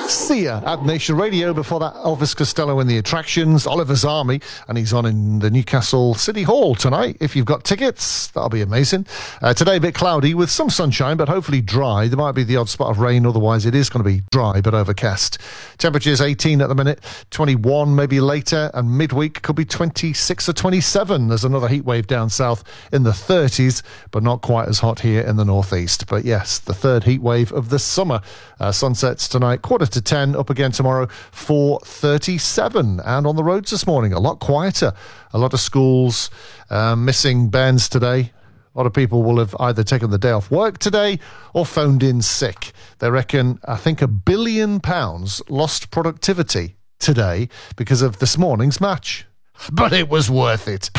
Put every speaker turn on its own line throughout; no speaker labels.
Sia at Nation Radio. Before that, Elvis Costello and the Attractions, Oliver's Army, and he's on in the Newcastle City Hall tonight. If you've got tickets, that'll be amazing. Today a bit cloudy with some sunshine, but hopefully dry. There might be the odd spot of rain, otherwise it is going to be dry but overcast. Temperatures 18 at the minute, 21 maybe later, and midweek could be 26 or 27. There's another heat wave down south in the 30s, but not quite as hot here in the northeast. But yes, the third heat wave of the summer. Sunsets tonight, 9:45, up again tomorrow, 4:37. And on the roads this morning, a lot quieter. A lot of schools missing bands today. A lot of people will have either taken the day off work today or phoned in sick. They reckon, I think, £1 billion lost productivity today because of this morning's match. But it was worth it.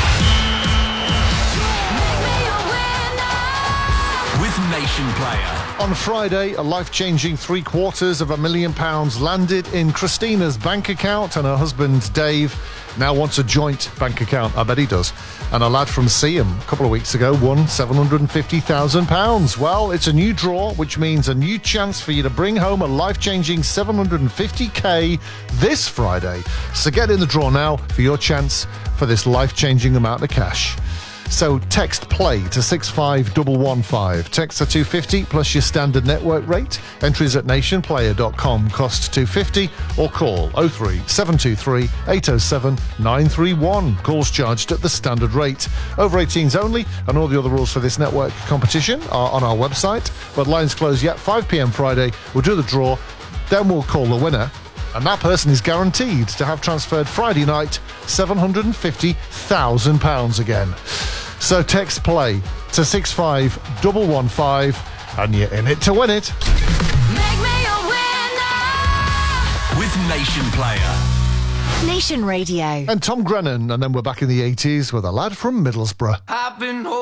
With Nation Player.
On Friday, a life-changing £750,000 landed in Christina's bank account, and her husband, Dave, now wants a joint bank account. I bet he does. And a lad from Seaham a couple of weeks ago won £750,000. Well, it's a new draw, which means a new chance for you to bring home a life-changing $750K this Friday. So get in the draw now for your chance for this life-changing amount of cash. So text PLAY to 65115. Text are $2.50 plus your standard network rate. Entries at nationplayer.com cost $2.50 or call 03 723 807 931. Calls charged at the standard rate. Over 18s only, and all the other rules for this network competition are on our website. But lines close yet 5 p.m. Friday. We'll do the draw, then we'll call the winner. And that person is guaranteed to have transferred Friday night £750,000 again. So text PLAY to 65115 and you're in it to win it.
Make me a winner
with Nation Player.
Nation Radio.
And Tom Grennan, and then we're back in the 80s with a lad from Middlesbrough.
I've been